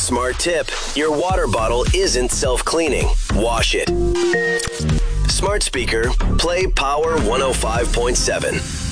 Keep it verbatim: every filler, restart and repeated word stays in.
Smart tip. Your water bottle isn't self-cleaning. Wash it. Smart speaker. Play Power one oh five point seven.